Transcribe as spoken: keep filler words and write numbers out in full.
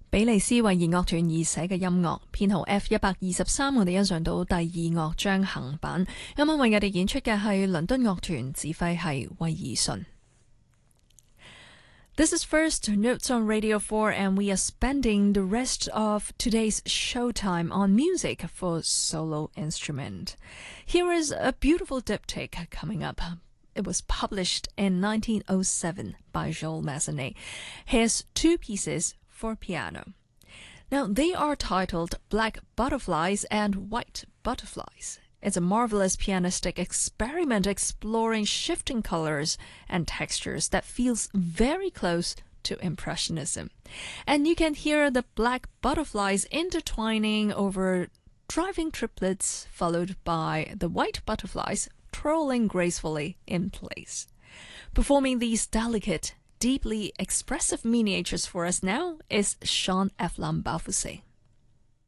比利斯維爾樂團而寫嘅音樂，編號 F 一百二十三，我哋欣賞到第二樂章行版。啱啱為我哋演出嘅係倫敦樂團，指揮係威爾遜。This is First Notes on Radio four, and we are spending the rest of today's showtime on music for solo instrument. Here is a beautiful diptych coming up. It was published in nineteen oh seven by Joel Massenet. Here's two pieces for piano. Now, they are titled Black Butterflies and White Butterflies. It's a marvelous pianistic experiment exploring shifting colors and textures that feels very close to Impressionism. And you can hear the black butterflies intertwining over driving triplets, followed by the white butterflies twirling gracefully in place. Performing these delicate, deeply expressive miniatures for us now is Sean F. Lambafousé.